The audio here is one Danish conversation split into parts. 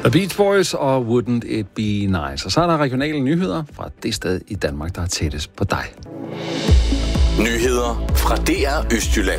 The Beach Boys og Wouldn't It Be Nice. Og så er der regionale nyheder fra det sted i Danmark, der er tættest på dig. Nyheder fra DR Østjylland.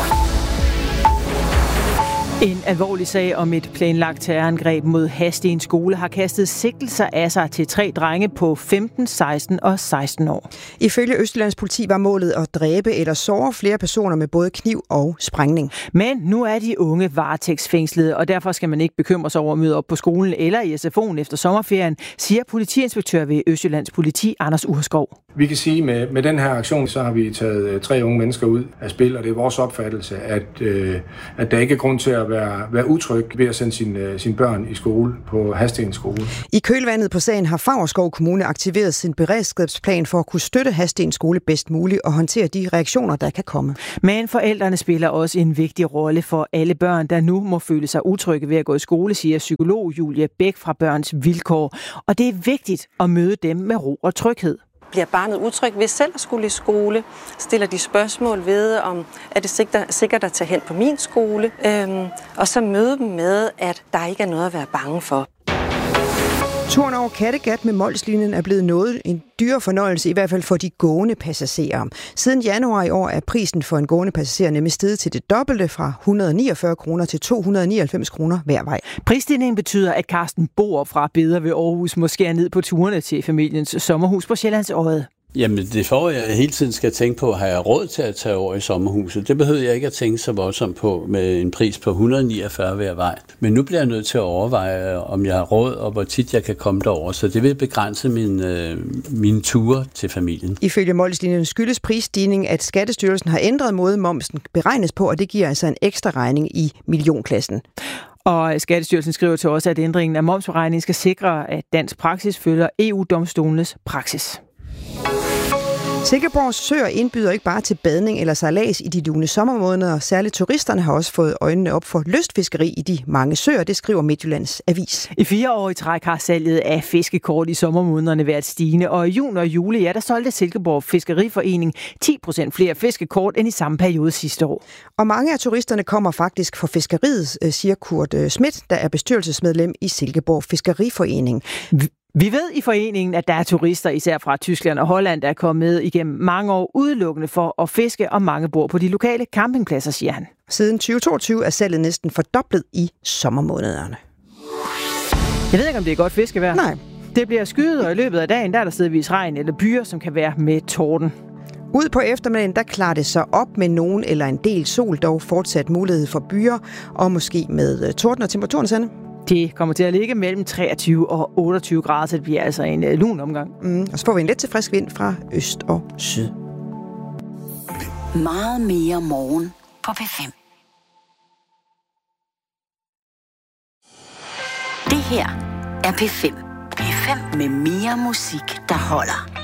En alvorlig sag om et planlagt terrorangreb mod Hadsten skole har kastet sigtelser af sig til 3 drenge på 15, 16 og 16 år. Ifølge Østjyllands politi var målet at dræbe eller såre flere personer med både kniv og sprængning. Men nu er de unge varetægtsfængslede, og derfor skal man ikke bekymre sig over at møde op på skolen eller i SFO'en efter sommerferien, siger politiinspektør ved Østjyllands politi, Anders Urskov. Vi kan sige, med den her aktion, så har vi taget 3 unge mennesker ud af spil, og det er vores opfattelse, at der ikke er grund til at være utryg ved at sende sine børn i skole på Hadsten skole. I kølvandet på sagen har Favrskov Kommune aktiveret sin beredskabsplan for at kunne støtte Hadsten skole bedst muligt og håndtere de reaktioner, der kan komme. Men forældrene spiller også en vigtig rolle for alle børn, der nu må føle sig utrygge ved at gå i skole, siger psykolog Julie Bæk fra Børns Vilkår. Og det er vigtigt at møde dem med ro og tryghed. Bliver barnet utryg ved selv at skulle i skole? Stiller de spørgsmål ved, om er det sikkert at tage hen på min skole? Og så møde dem med, at der ikke er noget at være bange for. Turen over Kattegat med Molslinjen er blevet noget en dyr fornøjelse, i hvert fald for de gående passagerer. Siden januar i år er prisen for en gående passager nemlig steget til det dobbelte fra 149 kroner til 299 kroner hver vej. Prisstigningen betyder, at Carsten Bohr fra Beder ved Aarhus må skære ned på turene til familiens sommerhus på Sjællands Odde. Jamen, det får jeg hele tiden skal tænke på, har jeg råd til at tage over i sommerhuset? Det behøver jeg ikke at tænke så voldsomt på med en pris på 149 hver vej. Men nu bliver jeg nødt til at overveje, om jeg har råd, og hvor tit jeg kan komme derover. Så det vil begrænse mine ture til familien. Ifølge Molslinjen skyldes prisstigningen, at Skattestyrelsen har ændret måde momsen beregnes på, og det giver altså en ekstra regning i millionklassen. Og Skattestyrelsen skriver til os, at ændringen af momsberegning skal sikre, at dansk praksis følger EU-domstolenes praksis. Silkeborgs søer indbyder ikke bare til badning eller sejlads i de lune sommermåneder. Særligt turisterne har også fået øjnene op for lystfiskeri i de mange søer, det skriver Midtjyllands Avis. I 4 år i træk har salget af fiskekort i sommermånederne været stigende, og i juni og juli, der solgte Silkeborg Fiskeriforening 10% flere fiskekort end i samme periode sidste år. Og mange af turisterne kommer faktisk fra fiskeriet, siger Kurt Schmidt, der er bestyrelsesmedlem i Silkeborg Fiskeriforening. Vi ved i foreningen, at der er turister, især fra Tyskland og Holland, der er kommet igennem mange år udelukkende for at fiske, og mange bor på de lokale campingpladser, siger han. Siden 2022 er salget næsten fordoblet i sommermånederne. Jeg ved ikke, om det er godt fiskevejr. Nej. Det bliver skyet, og i løbet af dagen, der er der stedvis regn eller byer, som kan være med torden. Ud på eftermiddagen, der klarer det sig op med nogen eller en del sol, dog fortsat mulighed for byer, og måske med torden og temperaturen, Sanne. Det kommer til at ligge mellem 23 og 28 grader, så det bliver altså en lun omgang. Og så får vi en let til frisk vind fra øst og syd. Meget mere morgen på P5. Det her er P5. P5 med mere musik, der holder.